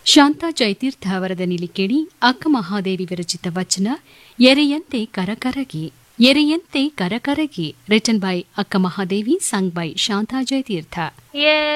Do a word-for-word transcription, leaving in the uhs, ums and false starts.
ಶಾಂತಾ ಜಯತೀರ್ಥ ಅವರದ ನಿಲಿ ಕೇಳಿ ಅಕ್ಕ ಮಹಾದೇವಿ ವಿರಚಿತ ವಚನ ಎರೆಯಂತೆ ಕರಕರಗಿ ಎರೆಯಂತೆ ಕರಕರಗಿ ರಿಟನ್ ಬೈ ಅಕ್ಕ ಮಹಾದೇವಿ ಸಂಗ್ ಬೈ ಶಾಂತಾ ಜಯತೀರ್ಥ.